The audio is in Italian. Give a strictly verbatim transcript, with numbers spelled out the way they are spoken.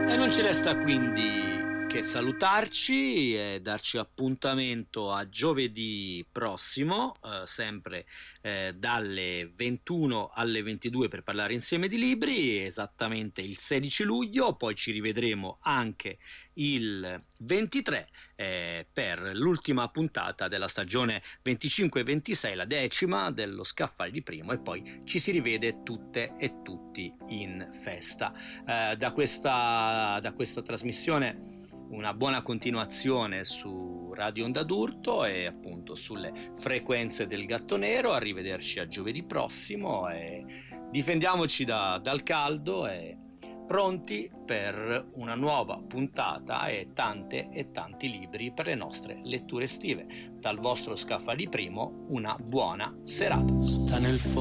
E non ci resta quindi che salutarci e darci appuntamento a giovedì prossimo, eh, sempre eh, dalle ventuno alle ventidue per parlare insieme di libri, esattamente il sedici luglio, poi ci rivedremo anche il ventitré eh, per l'ultima puntata della stagione venticinque ventisei, la decima dello Scaffali di Primo, e poi ci si rivede tutte e tutti in festa. Eh, da questa, da questa trasmissione una buona continuazione su Radio Onda d'Urto e appunto sulle frequenze del Gatto Nero. Arrivederci a giovedì prossimo e difendiamoci da, dal caldo e pronti per una nuova puntata e tante e tanti libri per le nostre letture estive. Dal vostro Scaffali di Primo una buona serata. Sta nel